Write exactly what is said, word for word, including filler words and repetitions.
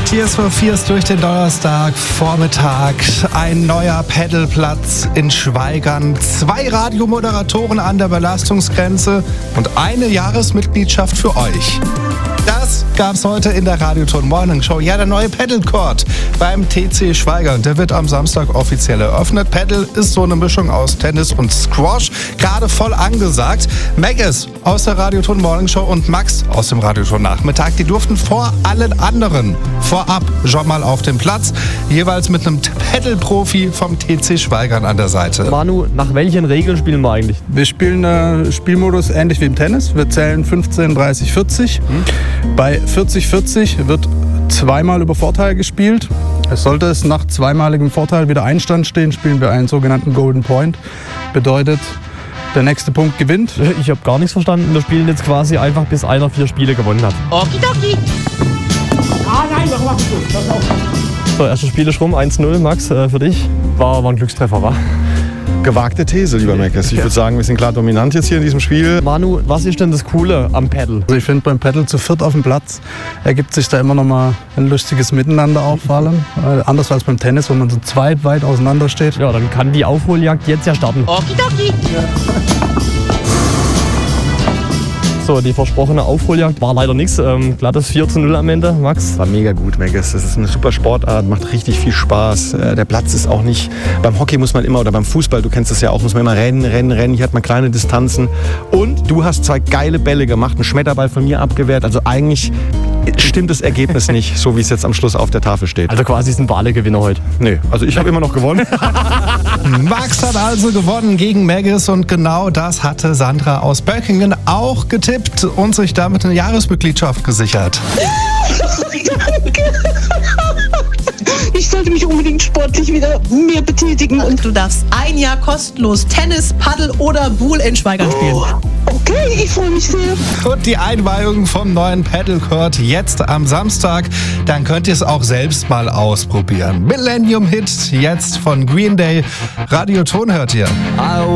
Tears for Fears durch den Donnerstag Vormittag. Ein neuer Pedalplatz in Schwaigern. Zwei Radiomoderatoren an der Belastungsgrenze und eine Jahresmitgliedschaft für euch. Das gab's heute in der Radioton Morning Show. Ja, der neue Pedal Court beim T C Schwaigern. Der wird am Samstag offiziell eröffnet. Pedal ist so eine Mischung aus Tennis und Squash. Gerade voll angesagt. Maggis aus der Radioton Morning Show und Max aus dem Radioton Nachmittag. Die durften vor allen anderen vorab schon mal auf dem Platz. Jeweils mit einem Pedal-Profi vom T C Schwaigern an der Seite. Manu, nach welchen Regeln spielen wir eigentlich? Wir spielen äh, Spielmodus ähnlich wie im Tennis. Wir zählen fünfzehn, dreißig, vierzig. Hm. Bei vierzig vierzig wird zweimal über Vorteil gespielt. Es sollte es nach zweimaligem Vorteil wieder Einstand stehen, spielen wir einen sogenannten Golden Point. Bedeutet, der nächste Punkt gewinnt. Ich habe gar nichts verstanden. Wir spielen jetzt quasi einfach, bis einer vier Spiele gewonnen hat. Okidoki. Ah nein, warum machst du das? So, erstes Spiel ist rum, eins null, Max, äh, für dich. War, war ein Glückstreffer, wa? Gewagte These, lieber Maggis. Ich würde sagen, wir sind klar dominant jetzt hier in diesem Spiel. Manu, was ist denn das Coole am Pedal? Also ich finde, beim Pedal zu viert auf dem Platz ergibt sich da immer noch mal ein lustiges Miteinander auch vor allem. Äh, anders als beim Tennis, wo man so zweit weit auseinander steht. Ja, dann kann die Aufholjagd jetzt ja starten. Okidoki. So, die versprochene Aufholjagd war leider nichts. Ähm, glattes vier zu null am Ende, Max. War mega gut, Maggis. Das ist eine super Sportart, macht richtig viel Spaß. Der Platz ist auch nicht... Beim Hockey muss man immer, oder beim Fußball, du kennst das ja auch, muss man immer rennen, rennen, rennen. Hier hat man kleine Distanzen. Und du hast zwei geile Bälle gemacht, einen Schmetterball von mir abgewehrt. Also eigentlich stimmt das Ergebnis nicht, so wie es jetzt am Schluss auf der Tafel steht. Also quasi sind wir alle Gewinner heute. Nee, also ich habe immer noch gewonnen. Max hat also gewonnen gegen Maggis und genau das hatte Sandra aus Böckingen auch getippt und sich damit eine Jahresmitgliedschaft gesichert. Danke. Ich sollte mich unbedingt sportlich wieder mehr betätigen. Und du darfst ein Jahr kostenlos Tennis, Paddel oder Boule in Schwaigern spielen. Oh, okay, ich freue mich sehr. Und die Einweihung vom neuen Pedal Court jetzt am Samstag. Dann könnt ihr es auch selbst mal ausprobieren. Millennium Hit jetzt von Green Day. Radioton hört ihr.